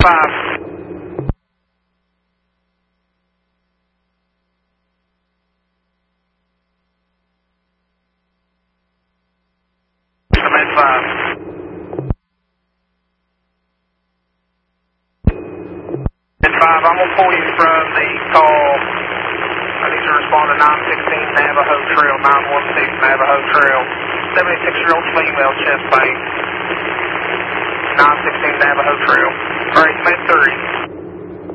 5. Command 5. Command 5, I'm going to pull you from the call. I need to respond to 916 Navajo Trail, 916 Navajo Trail. 76-year-old female, chest pain. 916 Navajo Trail. Alright, Command 3.